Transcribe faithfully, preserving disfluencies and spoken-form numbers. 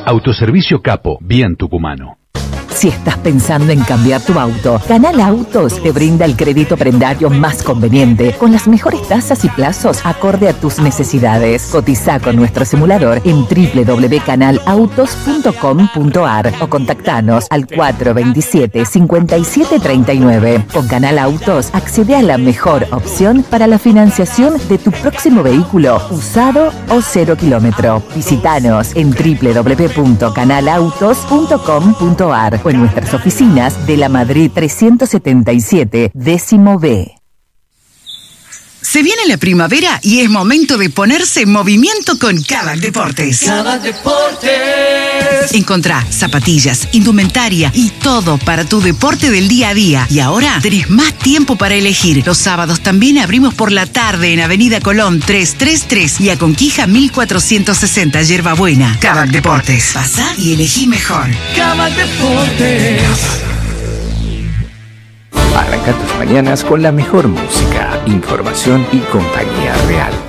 Autoservicio Capo, bien tucumano. Si estás pensando en cambiar tu auto, Canal Autos te brinda el crédito prendario más conveniente, con las mejores tasas y plazos acorde a tus necesidades. Cotiza con nuestro simulador en doble u doble u doble u punto canal autos punto com punto a r o contactanos al cuatro dos siete, cinco siete tres nueve. Con Canal Autos accede a la mejor opción para la financiación de tu próximo vehículo, usado o cero kilómetro. Visítanos en doble u doble u doble u punto canal autos punto com punto a r o en nuestras oficinas de la Madrid trescientos setenta y siete, décimo B. Se viene la primavera y es momento de ponerse en movimiento con Kavak Deportes. Kavak Deportes. Encontrá zapatillas, indumentaria y todo para tu deporte del día a día. Y ahora tenés más tiempo para elegir. Los sábados también abrimos por la tarde en Avenida Colón trescientos treinta y tres y a Conquija mil cuatrocientos sesenta, Yerbabuena. Kavak Deportes. Pasá y elegí mejor. Kavak Deportes. Arranca tus mañanas con la mejor música, información y compañía real.